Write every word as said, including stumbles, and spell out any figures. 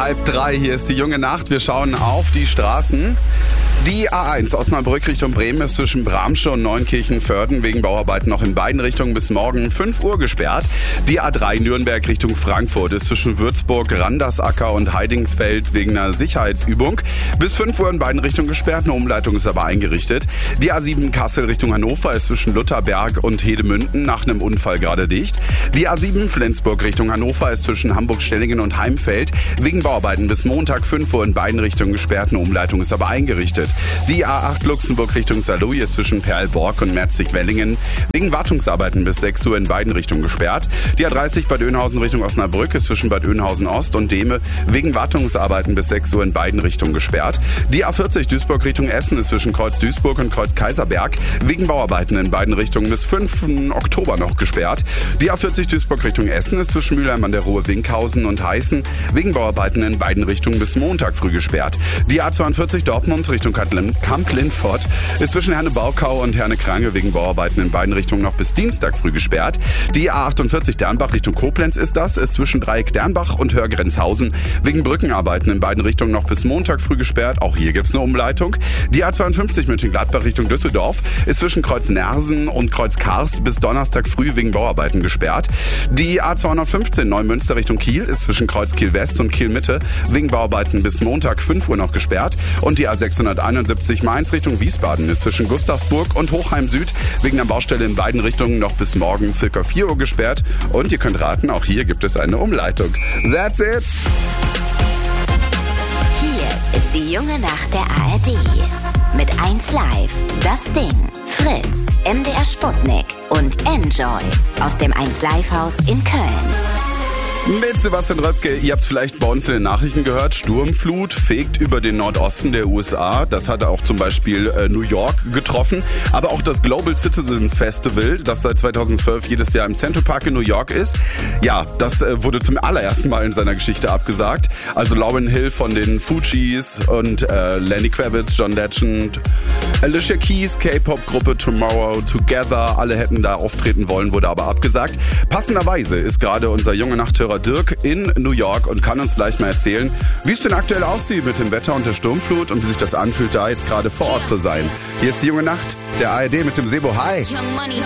Halb drei, hier ist die junge Nacht. Wir schauen auf die Straßen. Die A eins Osnabrück Richtung Bremen ist zwischen Bramsche und Neunkirchen-Vörden wegen Bauarbeiten noch in beiden Richtungen bis morgen fünf Uhr gesperrt. Die A drei Nürnberg Richtung Frankfurt ist zwischen Würzburg, Randersacker und Heidingsfeld wegen einer Sicherheitsübung bis fünf Uhr in beiden Richtungen gesperrt. Eine Umleitung ist aber eingerichtet. Die A sieben Kassel Richtung Hannover ist zwischen Lutherberg und Hedemünden nach einem Unfall gerade dicht. Die A sieben Flensburg Richtung Hannover ist zwischen Hamburg-Stellingen und Heimfeld wegen Bauarbeiten bis Montag fünf Uhr in beiden Richtungen gesperrt. Eine Umleitung ist aber eingerichtet. Die A acht Luxemburg Richtung Saarlouis ist zwischen Perlborg und Merzig-Wellingen wegen Wartungsarbeiten bis sechs Uhr in beiden Richtungen gesperrt. Die A dreißig Bad Oeynhausen Richtung Osnabrück ist zwischen Bad Oeynhausen Ost und Dehme wegen Wartungsarbeiten bis sechs Uhr in beiden Richtungen gesperrt. Die A vierzig Duisburg Richtung Essen ist zwischen Kreuz Duisburg und Kreuz Kaiserberg wegen Bauarbeiten in beiden Richtungen bis fünften Oktober noch gesperrt. Die A vierzig Duisburg Richtung Essen ist zwischen Mülheim an der Ruhr, Winkhausen und Heißen wegen Bauarbeiten in beiden Richtungen bis Montag früh gesperrt. Die A zweiundvierzig Dortmund Richtung Kamp-Lindfort ist zwischen Herne-Baukau und Herne-Krange wegen Bauarbeiten in beiden Richtungen noch bis Dienstag früh gesperrt. Die A achtundvierzig Dernbach Richtung Koblenz ist das, ist zwischen Dreieck Dernbach und Hörgrenzhausen wegen Brückenarbeiten in beiden Richtungen noch bis Montag früh gesperrt. Auch hier gibt's eine Umleitung. Die A zweiundfünfzig Mönchengladbach Richtung Düsseldorf ist zwischen Kreuz Nersen und Kreuz Karst bis Donnerstag früh wegen Bauarbeiten gesperrt. Die A zweihundertfünfzehn Neumünster Richtung Kiel ist zwischen Kreuz Kiel West und Kiel Mitte wegen Bauarbeiten bis Montag fünf Uhr noch gesperrt. Und die A sechshunderteinundsiebzig Mainz Richtung Wiesbaden ist zwischen Gustavsburg und Hochheim Süd wegen der Baustelle in beiden Richtungen noch bis morgen circa vier Uhr gesperrt. Und ihr könnt raten, auch hier gibt es eine Umleitung. That's it! Hier ist die junge Nacht der A R D. Mit eins Live, das Ding, Fritz, M D R Sputnik und Enjoy aus dem eins Live Haus in Köln. Mit Sebastian Röpke, ihr habt es vielleicht bei uns in den Nachrichten gehört, Sturmflut fegt über den Nordosten der U S A. Das hat auch zum Beispiel äh, New York getroffen. Aber auch das Global Citizens Festival, das seit zweitausendzwölf jedes Jahr im Central Park in New York ist, ja, das äh, wurde zum allerersten Mal in seiner Geschichte abgesagt. Also Lauryn Hill von den Fugees und äh, Lenny Kravitz, John Legend, Alicia Keys, K-Pop-Gruppe Tomorrow Together, alle hätten da auftreten wollen, wurde aber abgesagt. Passenderweise ist gerade unser junge Nachthörer Dirk in New York und kann uns gleich mal erzählen, wie es denn aktuell aussieht mit dem Wetter und der Sturmflut und wie sich das anfühlt, da jetzt gerade vor Ort zu sein. Hier ist die junge Nacht, der A R D mit dem Sebo. Hi!